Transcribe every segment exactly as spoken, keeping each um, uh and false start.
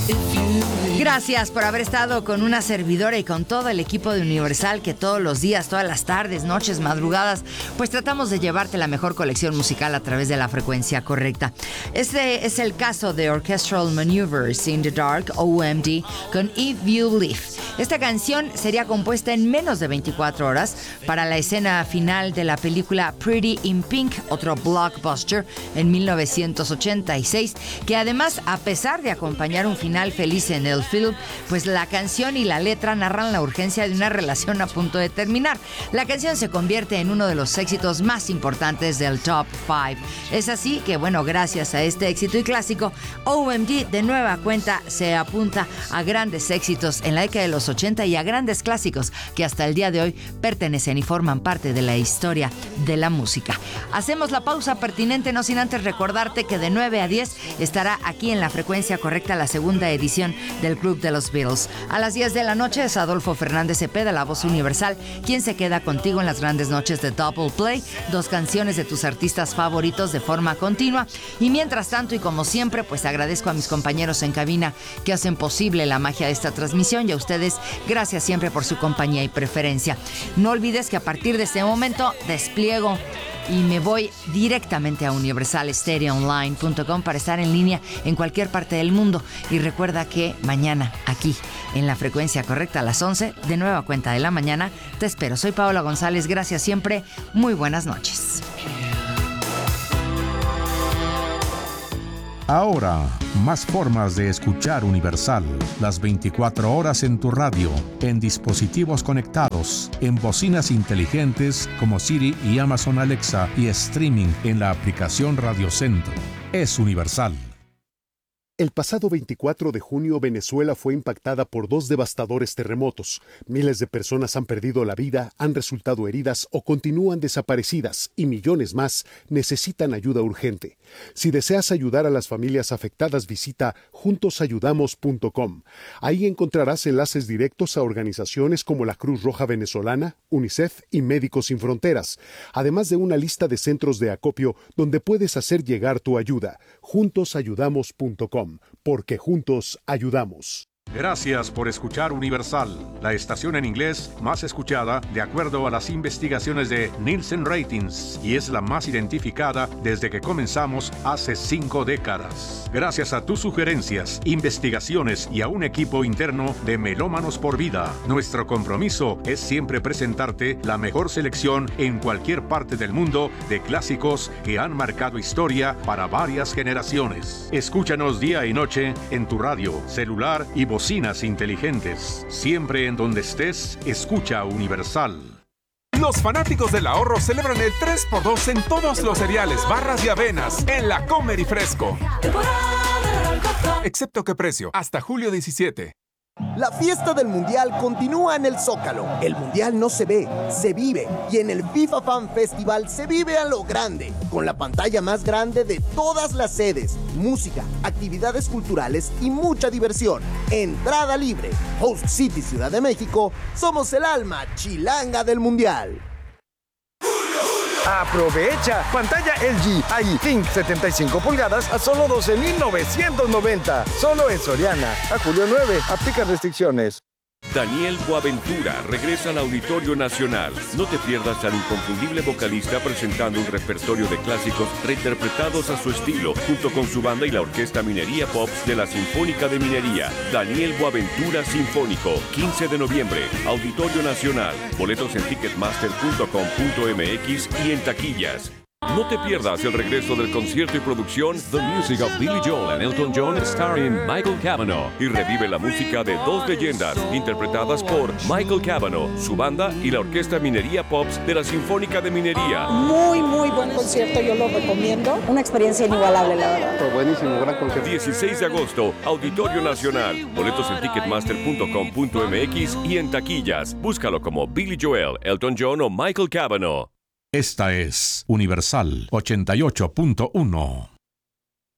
Gracias por haber estado con una servidora y con todo el equipo de Universal que todos los días, todas las tardes, noches, madrugadas, pues tratamos de llevarte la mejor colección musical a través de la frecuencia correcta. Este es el caso de Orchestral Maneuvers in the Dark, O M D, con If You Live. Esta canción sería compuesta en menos de veinticuatro horas para la escena final de la película Pretty in Pink, otro blockbuster en mil novecientos ochenta y seis, que además, a pesar de acompañar un final feliz en el film, pues la canción y la letra narran la urgencia de una relación a punto de terminar. La canción se convierte en uno de los éxitos más importantes del Top cinco. Es así que, bueno, gracias a este éxito y clásico, O M D de nueva cuenta se apunta a grandes éxitos en la década de los ochenta y a grandes clásicos que hasta el día de hoy pertenecen y forman parte de la historia de la música. Hacemos la pausa pertinente, no sin antes recordarte que de nueve a diez estará aquí en la frecuencia correcta la segunda edición del Club de los Beatles. A las diez de la noche es Adolfo Fernández Cepeda, la voz universal, quien se queda contigo en las grandes noches de Double Play, dos canciones de tus artistas favoritos de forma continua. Y mientras tanto, y como siempre, pues agradezco a mis compañeros en cabina que hacen posible la magia de esta transmisión, y a ustedes, gracias siempre por su compañía y preferencia. No olvides que a partir de este momento despliego y me voy directamente a universal stereo online punto com para estar en línea en cualquier parte del mundo. Y recuerda que mañana, aquí, en la frecuencia correcta, a las once, de nueva cuenta de la mañana, te espero. Soy Paola González, gracias siempre, muy buenas noches. Ahora, más formas de escuchar Universal. Las veinticuatro horas en tu radio, en dispositivos conectados, en bocinas inteligentes como Siri y Amazon Alexa y streaming en la aplicación Radio Centro. Es Universal. El pasado veinticuatro de junio, Venezuela fue impactada por dos devastadores terremotos. Miles de personas han perdido la vida, han resultado heridas o continúan desaparecidas, y millones más necesitan ayuda urgente. Si deseas ayudar a las familias afectadas, visita juntos ayudamos punto com. Ahí encontrarás enlaces directos a organizaciones como la Cruz Roja Venezolana, UNICEF y Médicos Sin Fronteras, además de una lista de centros de acopio donde puedes hacer llegar tu ayuda. juntos ayudamos punto com. Porque juntos ayudamos. Gracias por escuchar Universal, la estación en inglés más escuchada de acuerdo a las investigaciones de Nielsen Ratings, y es la más identificada desde que comenzamos hace cinco décadas. Gracias a tus sugerencias, investigaciones y a un equipo interno de melómanos por vida, nuestro compromiso es siempre presentarte la mejor selección en cualquier parte del mundo de clásicos que han marcado historia para varias generaciones. Escúchanos día y noche en tu radio, celular y bocinas inteligentes. Siempre en donde estés, escucha Universal. Los fanáticos del ahorro celebran el tres por dos en todos los cereales, barras y avenas en la Comer y Fresco. Excepto que precio, hasta julio diecisiete. La fiesta del Mundial continúa en el Zócalo. El Mundial no se ve, se vive. Y en el FIFA Fan Festival se vive a lo grande, con la pantalla más grande de todas las sedes, música, actividades culturales y mucha diversión. Entrada libre. Host City Ciudad de México, somos el alma chilanga del Mundial. Aprovecha, pantalla L G I Think setenta y cinco pulgadas a solo doce mil novecientos noventa. Solo en Soriana. A julio nueve, aplica restricciones. Daniel Boaventura regresa al Auditorio Nacional. No te pierdas al inconfundible vocalista presentando un repertorio de clásicos reinterpretados a su estilo, junto con su banda y la Orquesta Minería Pops de la Sinfónica de Minería. Daniel Boaventura Sinfónico, quince de noviembre, Auditorio Nacional. Boletos en ticketmaster punto com punto m x y en taquillas. No te pierdas el regreso del concierto y producción The Music of Billy Joel and Elton John starring Michael Cavanaugh, y revive la música de dos leyendas interpretadas por Michael Cavanaugh, su banda y la Orquesta Minería Pops de la Sinfónica de Minería. Muy, muy buen concierto, yo lo recomiendo. Una experiencia inigualable, la verdad. Fue buenísimo, gran concierto. dieciséis de agosto, Auditorio Nacional. Boletos en ticketmaster punto com punto m x y en taquillas. Búscalo como Billy Joel, Elton John o Michael Cavanaugh. Esta es Universal ochenta y ocho punto uno.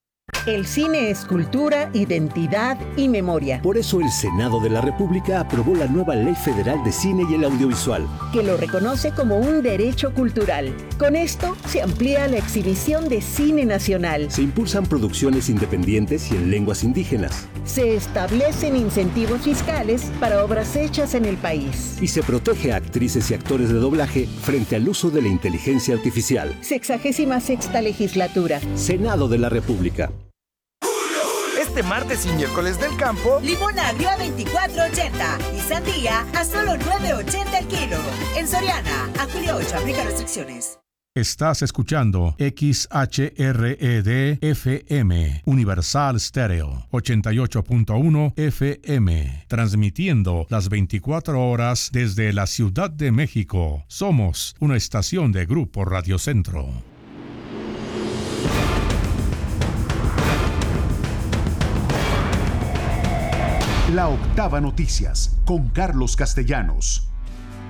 El cine es cultura, identidad y memoria. Por eso el Senado de la República aprobó la nueva Ley Federal de Cine y el Audiovisual, que lo reconoce como un derecho cultural. Con esto se amplía la exhibición de cine nacional. Se impulsan producciones independientes y en lenguas indígenas. Se establecen incentivos fiscales para obras hechas en el país. Y se protege a actrices y actores de doblaje frente al uso de la inteligencia artificial. Sexagésima sexta legislatura. Senado de la República. Este martes y miércoles del campo, limón agrio a veinticuatro ochenta y sandía a solo nueve ochenta el kilo. En Soriana, a julio ocho, aplica restricciones. Estás escuchando X H R E D F M, Universal Stereo, ochenta y ocho punto uno F M, transmitiendo las veinticuatro horas desde la Ciudad de México. Somos una estación de Grupo Radio Centro. La Octava Noticias, con Carlos Castellanos.